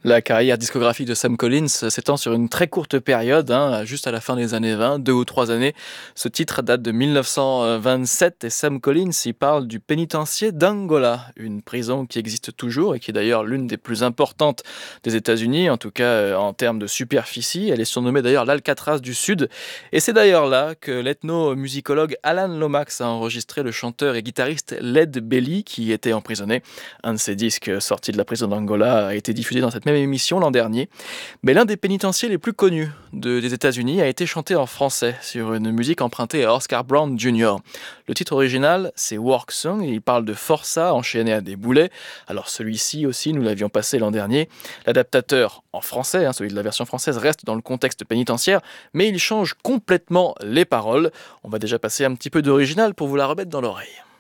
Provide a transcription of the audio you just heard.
La carrière discographique de Sam Collins s'étend sur une très courte période, juste à la fin des années 20, 2 ou 3 années. Ce titre date de 1927 et Sam Collins y parle du pénitencier d'Angola, une prison qui existe toujours et qui est d'ailleurs l'une des plus importantes des États-Unis, en tout cas en termes de superficie. Elle est surnommée d'ailleurs l'Alcatraz du Sud. Et c'est d'ailleurs là que l'ethnomusicologue Alan Lomax a enregistré le chanteur et guitariste Led Belly qui était emprisonné. Un de ses disques sortis de la prison d'Angola a été diffusé dans cette même émission l'an dernier. Mais l'un des pénitenciers les plus connus des États-Unis a été chanté en français sur une musique empruntée à Oscar Brown Jr. Le titre original, c'est Work Song et il parle de forçat enchaîné à des boulets. Alors celui-ci aussi, nous l'avions passé l'an dernier. L'adaptateur en français, celui de la version française, reste dans le contexte pénitentiaire, mais il change complètement les paroles. On va déjà passer un petit peu d'original pour vous la remettre dans l'oreille.